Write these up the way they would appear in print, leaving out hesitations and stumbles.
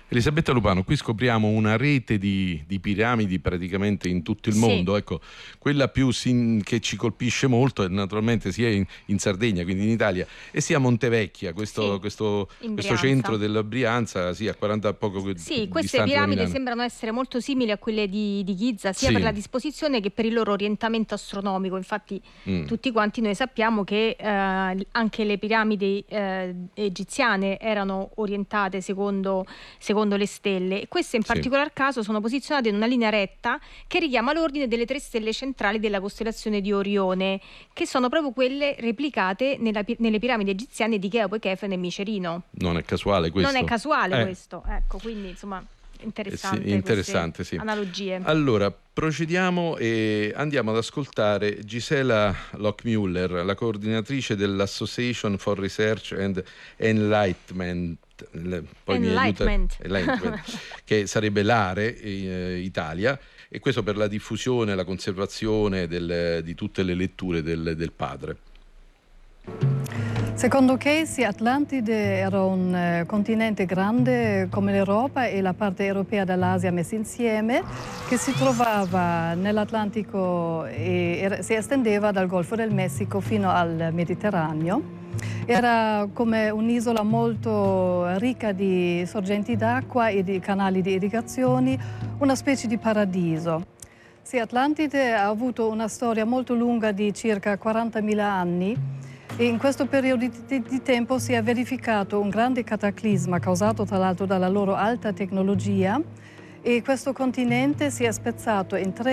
Elisabetta Lupano, qui scopriamo una rete di piramidi praticamente in tutto il mondo. Ecco, quella più che ci colpisce molto è naturalmente sia in Sardegna, quindi in Italia, e sia a Montevecchia, questo centro della Brianza, a 40 poco Sì, queste distanza da piramidi Milano. sembrano essere molto simili a quelle di Giza, sia per la disposizione che per il loro orientamento astronomico. Infatti tutti quanti noi sappiamo che anche le piramidi egiziane erano orientate secondo le stelle. Queste in particolar caso sono posizionate in una linea retta che richiama l'ordine delle 3 stelle centrali della costellazione di Orione, che sono proprio quelle replicate nelle piramidi egiziane di Cheope, Chefren e Micerino. Non è casuale questo. Non è casuale questo, ecco, quindi insomma interessante, sì. Analogie. Allora, procediamo e andiamo ad ascoltare Gisela Lockmuller, la coordinatrice dell'Association for Research and Enlightenment, che sarebbe l'ARE Italia, e questo per la diffusione e la conservazione di tutte le letture del padre. Secondo Casey, Atlantide era un continente grande come l'Europa e la parte europea dell'Asia messe insieme, che si trovava nell'Atlantico e si estendeva dal Golfo del Messico fino al Mediterraneo. Era come un'isola molto ricca di sorgenti d'acqua e di canali di irrigazioni, una specie di paradiso. Sì, Atlantide ha avuto una storia molto lunga di circa 40.000 anni e in questo periodo di tempo si è verificato un grande cataclisma causato tra l'altro dalla loro alta tecnologia e questo continente si è spezzato in 3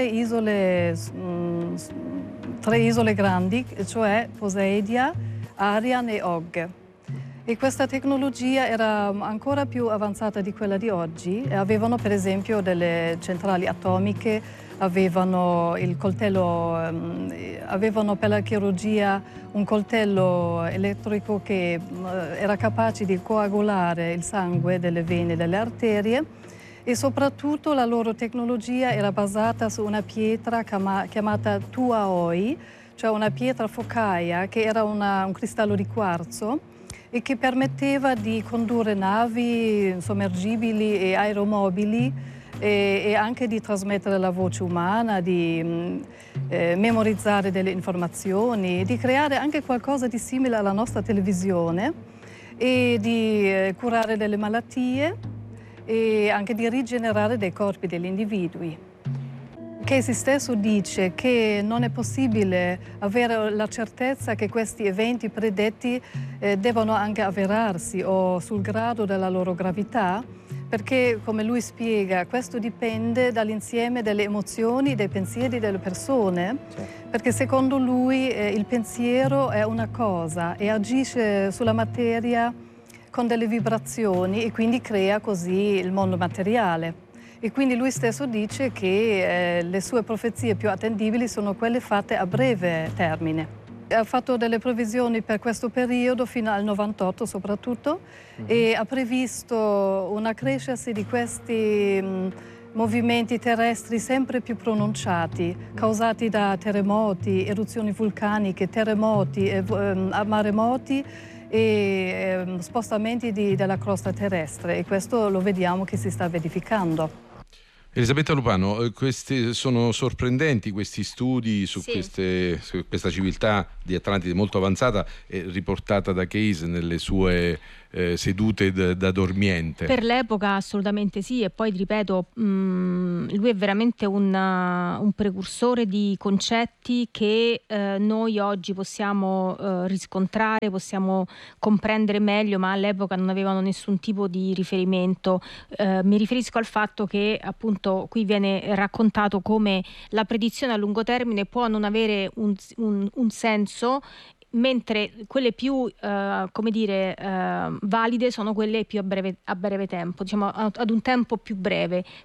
isole grandi, cioè Poseidia, Arian e Og. E questa tecnologia era ancora più avanzata di quella di oggi. Avevano per esempio delle centrali atomiche, avevano il coltello, avevano per la chirurgia un coltello elettrico che era capace di coagulare il sangue delle vene e delle arterie, e soprattutto la loro tecnologia era basata su una pietra chiamata Tuaoi, cioè una pietra focaia che era un cristallo di quarzo e che permetteva di condurre navi, sommergibili e aeromobili e anche di trasmettere la voce umana, di memorizzare delle informazioni, di creare anche qualcosa di simile alla nostra televisione e di curare delle malattie e anche di rigenerare dei corpi degli individui. Casey stesso dice che non è possibile avere la certezza che questi eventi predetti devono anche avverarsi o sul grado della loro gravità, perché, come lui spiega, questo dipende dall'insieme delle emozioni, dei pensieri delle persone, perché secondo lui il pensiero è una cosa e agisce sulla materia con delle vibrazioni e quindi crea così il mondo materiale. E quindi lui stesso dice che le sue profezie più attendibili sono quelle fatte a breve termine. Ha fatto delle previsioni per questo periodo fino al 98 soprattutto e ha previsto un accrescersi di questi movimenti terrestri sempre più pronunciati, causati da terremoti, eruzioni vulcaniche, terremoti, maremoti e spostamenti della crosta terrestre, e questo lo vediamo che si sta verificando. Elisabetta Lupano, questi sono sorprendenti questi studi su questa civiltà di Atlantide molto avanzata, riportata da Case nelle sue sedute da dormiente. Per l'epoca assolutamente sì, e poi ripeto, lui è veramente un precursore di concetti che noi oggi possiamo riscontrare, possiamo comprendere meglio, ma all'epoca non avevano nessun tipo di riferimento. Mi riferisco al fatto che appunto qui viene raccontato come la predizione a lungo termine può non avere un senso, mentre quelle più valide sono quelle più a breve tempo, diciamo ad un tempo più breve,